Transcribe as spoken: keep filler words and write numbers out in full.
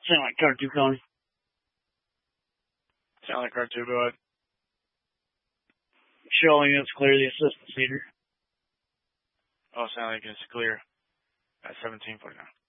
Sound like car two calling. Sound like car two, go ahead. Showing it's clear the assistance leader. Oh, sound like it's clear at seventeen forty-nine.